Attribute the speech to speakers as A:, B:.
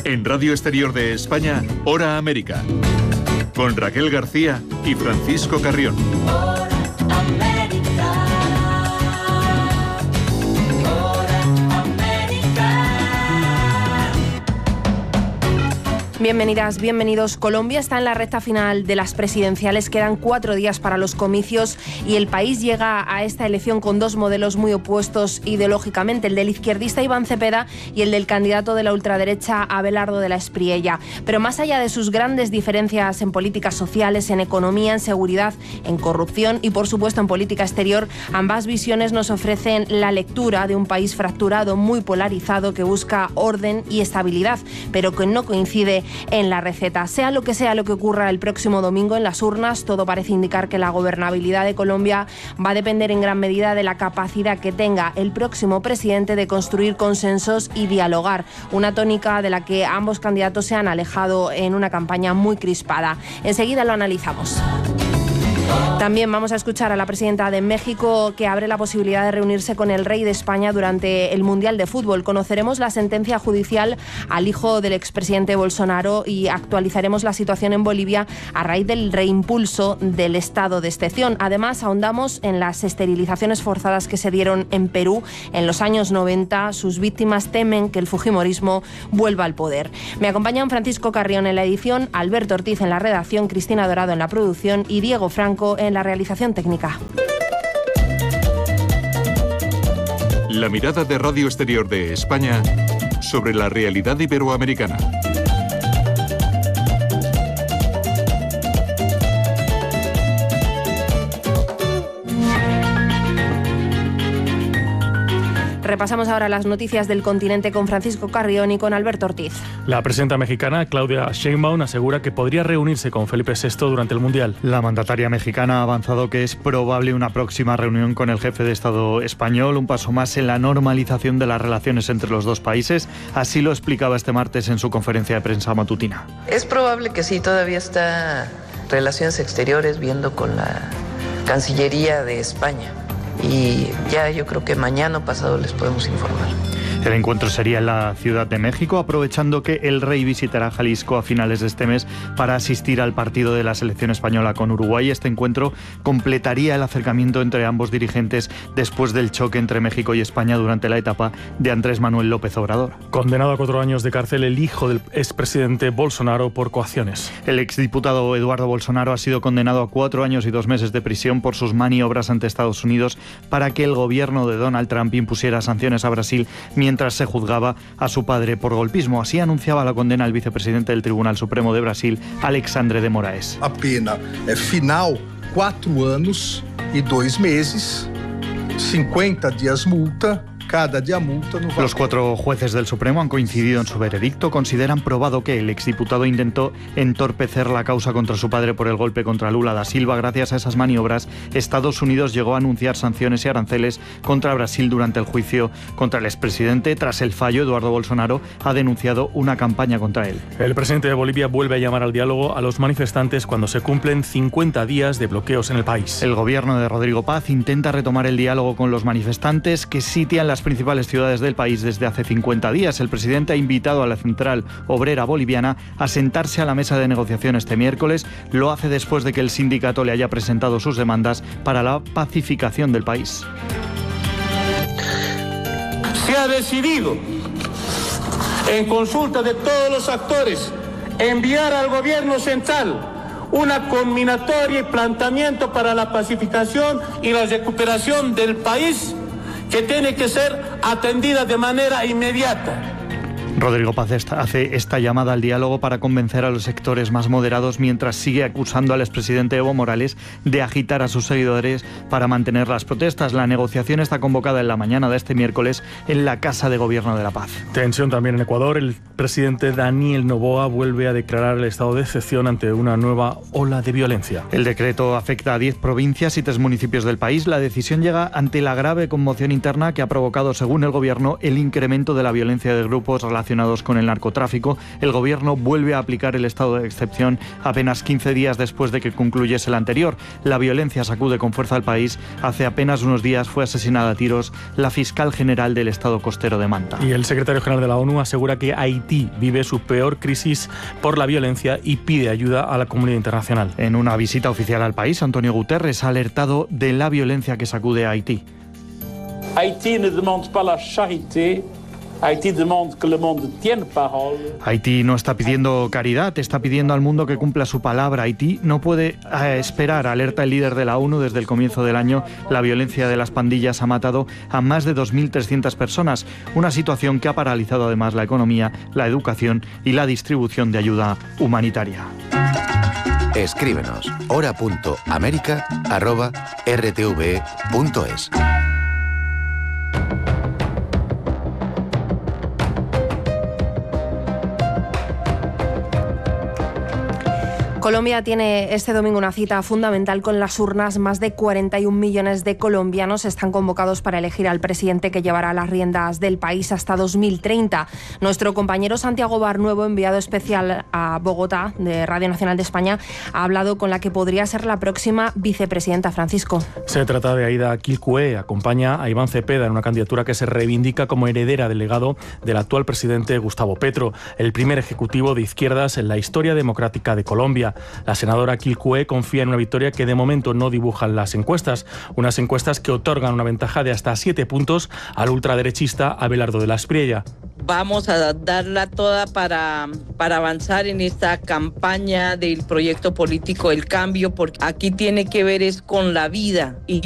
A: En Radio Exterior de España, Hora América. Con Raquel García y Francisco Carrión.
B: Hora América. Hora América.
C: Bienvenidas, bienvenidos. Colombia está en la recta final de las presidenciales. Quedan 4 días para los comicios y el país llega a esta elección con 2 modelos muy opuestos ideológicamente, el del izquierdista Iván Cepeda y el del candidato de la ultraderecha Abelardo de la Espriella. Pero más allá de sus grandes diferencias en políticas sociales, en economía, en seguridad, en corrupción y por supuesto en política exterior, ambas visiones nos ofrecen la lectura de un país fracturado, muy polarizado, que busca orden y estabilidad, pero que no coincide en la receta. Sea lo que ocurra el próximo domingo en las urnas, todo parece indicar que la gobernabilidad de Colombia va a depender en gran medida de la capacidad que tenga el próximo presidente de construir consensos y dialogar, una tónica de la que ambos candidatos se han alejado en una campaña muy crispada. Enseguida lo analizamos. También vamos a escuchar a la presidenta de México, que abre la posibilidad de reunirse con el rey de España durante el Mundial de Fútbol. Conoceremos la sentencia judicial al hijo del expresidente Bolsonaro y actualizaremos la situación en Bolivia a raíz del reimpulso del estado de excepción. Además, ahondamos en las esterilizaciones forzadas que se dieron en Perú en los años 90. Sus víctimas temen que el fujimorismo vuelva al poder. Me acompañan Francisco Carrión en la edición, Alberto Ortiz en la redacción, Cristina Dorado en la producción y Diego Franco en la realización técnica.
A: La mirada de Radio Exterior de España sobre la realidad iberoamericana.
C: Repasamos ahora las noticias del continente con Francisco Carrión y con Alberto Ortiz.
D: La presidenta mexicana, Claudia Sheinbaum, asegura que podría reunirse con Felipe VI durante el Mundial.
E: La mandataria mexicana ha avanzado que es probable una próxima reunión con el jefe de Estado español, un paso más en la normalización de las relaciones entre los dos países. Así lo explicaba este martes en su conferencia de prensa matutina.
F: Es probable que sí, todavía está Relaciones Exteriores viendo con la Cancillería de España. Y ya yo creo que mañana o pasado les podemos informar.
E: El encuentro sería en la Ciudad de México, aprovechando que el rey visitará Jalisco a finales de este mes para asistir al partido de la selección española con Uruguay. Este encuentro completaría el acercamiento entre ambos dirigentes después del choque entre México y España durante la etapa de Andrés Manuel López Obrador.
D: Condenado a 4 años de cárcel el hijo del expresidente Bolsonaro por coacciones.
E: El exdiputado Eduardo Bolsonaro ha sido condenado a 4 años y 2 meses de prisión por sus maniobras ante Estados Unidos para que el gobierno de Donald Trump impusiera sanciones a Brasil mientras se juzgaba a su padre por golpismo. Así anunciaba la condena el vicepresidente del Tribunal Supremo de Brasil, Alexandre de Moraes.
G: A pena final, 4 años y 2 meses, 50 días multa. Cada día multa.
E: Los 4 jueces del Supremo han coincidido en su veredicto. Consideran probado que el exdiputado intentó entorpecer la causa contra su padre por el golpe contra Lula da Silva. Gracias a esas maniobras, Estados Unidos llegó a anunciar sanciones y aranceles contra Brasil durante el juicio contra el expresidente. Tras el fallo, Eduardo Bolsonaro ha denunciado una campaña contra él.
D: El presidente de Bolivia vuelve a llamar al diálogo a los manifestantes cuando se cumplen 50 días de bloqueos en el país.
E: El gobierno de Rodrigo Paz intenta retomar el diálogo con los manifestantes que sitian las principales ciudades del país desde hace 50 días. El presidente ha invitado a la Central Obrera Boliviana a sentarse a la mesa de negociación este miércoles. Lo hace después de que el sindicato le haya presentado sus demandas para la pacificación del país.
H: Se ha decidido, en consulta de todos los actores, enviar al gobierno central una conminatoria y planteamiento para la pacificación y la recuperación del país, que tiene que ser atendida de manera inmediata.
E: Rodrigo Paz hace esta llamada al diálogo para convencer a los sectores más moderados, mientras sigue acusando al expresidente Evo Morales de agitar a sus seguidores para mantener las protestas. La negociación está convocada en la mañana de este miércoles en la Casa de Gobierno de la Paz.
D: Tensión también en Ecuador. El presidente Daniel Noboa vuelve a declarar el estado de excepción ante una nueva ola de violencia.
E: El decreto afecta a 10 provincias y 3 municipios del país. La decisión llega ante la grave conmoción interna que ha provocado, según el gobierno, el incremento de la violencia de grupos relacionados relacionados con el narcotráfico, el gobierno vuelve a aplicar el estado de excepción apenas 15 días después de que concluyese el anterior. La violencia sacude con fuerza al país. Hace apenas unos días fue asesinada a tiros la fiscal general del estado costero de Manta.
D: Y el secretario general de la ONU asegura que Haití vive su peor crisis por la violencia y pide ayuda a la comunidad internacional.
E: En una visita oficial al país, Antonio Guterres ha alertado de la violencia que sacude a Haití.
H: Haití ne demande pas la charité. Haití demande que le monde tienne parole.
E: Haití no está pidiendo caridad, está pidiendo al mundo que cumpla su palabra. Haití no puede esperar, alerta el líder de la ONU. Desde el comienzo del año, la violencia de las pandillas ha matado a más de 2.300 personas, una situación que ha paralizado además la economía, la educación y la distribución de ayuda humanitaria.
I: Escríbenos hora.america@rtve.es.
C: Colombia tiene este domingo una cita fundamental con las urnas. Más de 41 millones de colombianos están convocados para elegir al presidente que llevará las riendas del país hasta 2030. Nuestro compañero Santiago Barnuevo, enviado especial a Bogotá de Radio Nacional de España, ha hablado con la que podría ser la próxima vicepresidenta. Francisco.
D: Se trata de Aida Quilcue. Acompaña a Iván Cepeda en una candidatura que se reivindica como heredera del legado del actual presidente Gustavo Petro, el primer ejecutivo de izquierdas en la historia democrática de Colombia. La senadora Quilcue confía en una victoria que de momento no dibujan las encuestas, unas encuestas que otorgan una ventaja de hasta 7 puntos al ultraderechista Abelardo de la Espriella.
J: Vamos a darla toda para avanzar en esta campaña del proyecto político El Cambio, porque aquí tiene que ver es con la vida y